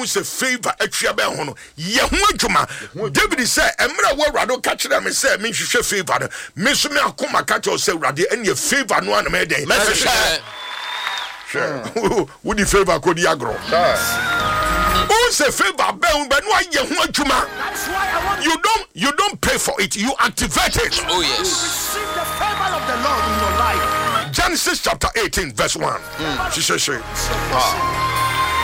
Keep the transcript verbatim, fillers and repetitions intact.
who say favor atwa be ho no ye ho adwuma David say emra wo awrado ka kire me say me hwehwe favor no me so me akoma ka kire say awrade ene favor no an me den sure who the favor ko di agro who say favor be be no ye ho adwuma you don't you don't pay for it, you activate it. Oh yes. You receive the favor of the Lord in your life. Genesis chapter eighteen verse one. Mm. She says,